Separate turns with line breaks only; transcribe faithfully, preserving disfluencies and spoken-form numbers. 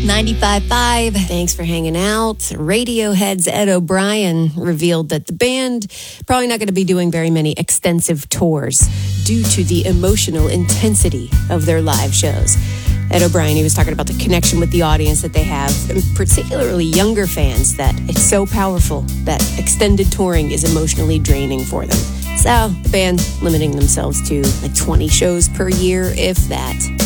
ninety-five point five.
Thanks for hanging out. Radiohead's Ed O'Brien revealed that the band probably not going to be doing very many extensive tours due to the emotional intensity of their live shows. Ed O'Brien, he was talking about the connection with the audience that they have, and particularly younger fans, that it's so powerful that extended touring is emotionally draining for them. So the band limiting themselves to like twenty shows per year, if that.